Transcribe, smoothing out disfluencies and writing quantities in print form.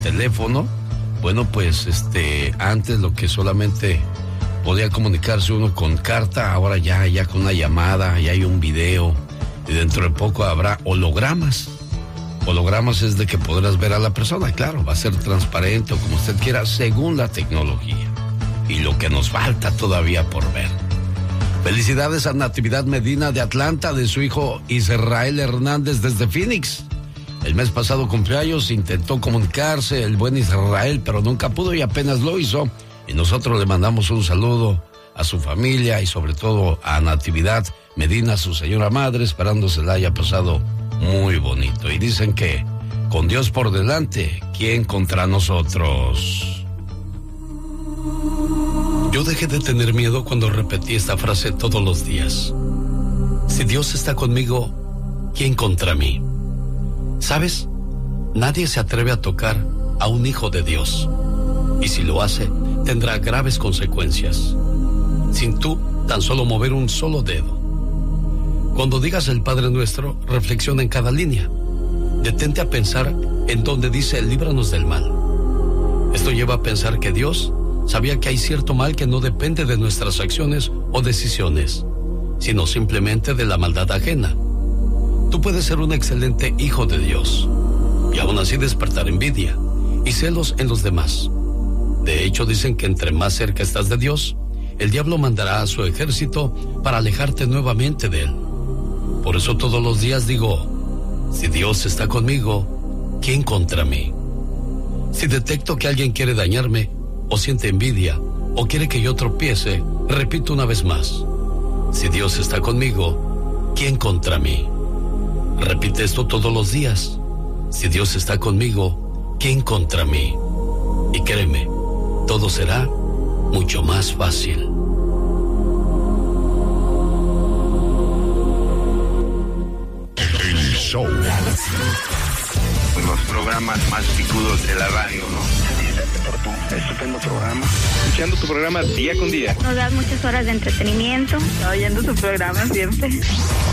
teléfono. Bueno, pues antes lo que solamente podía comunicarse uno con carta, ahora ya con una llamada, ya hay un video y dentro de poco habrá hologramas. Hologramas es de que podrás ver a la persona, claro, va a ser transparente o como usted quiera, según la tecnología. Y lo que nos falta todavía por ver. Felicidades a Natividad Medina de Atlanta, de su hijo Israel Hernández desde Phoenix. El mes pasado cumpleaños, intentó comunicarse el buen Israel, pero nunca pudo y apenas lo hizo. Y nosotros le mandamos un saludo a su familia y sobre todo a Natividad Medina, su señora madre, esperando se la haya pasado muy bonito. Y dicen que con Dios por delante, ¿quién contra nosotros? Yo dejé de tener miedo cuando repetí esta frase todos los días. Si Dios está conmigo, ¿quién contra mí? ¿Sabes? Nadie se atreve a tocar a un hijo de Dios. Y si lo hace, tendrá graves consecuencias. Sin tú tan solo mover un solo dedo. Cuando digas el Padre Nuestro, reflexiona en cada línea. Detente a pensar en donde dice líbranos del mal. Esto lleva a pensar que Dios sabía que hay cierto mal que no depende de nuestras acciones o decisiones, sino simplemente de la maldad ajena. Tú puedes ser un excelente hijo de Dios y aún así despertar envidia y celos en los demás. De hecho, dicen que entre más cerca estás de Dios, el diablo mandará a su ejército para alejarte nuevamente de él. Por eso todos los días digo, si Dios está conmigo, ¿quién contra mí? Si detecto que alguien quiere dañarme, o siente envidia, o quiere que yo tropiece, repito una vez más, si Dios está conmigo, ¿quién contra mí? Repite esto todos los días. Si Dios está conmigo, ¿quién contra mí? Y créeme, todo será mucho más fácil. El show. Los programas más picudos de la radio, ¿no? Por tu estupendo programa. Escuchando tu programa día con día. Nos das muchas horas de entretenimiento. Oyendo tu programa siempre.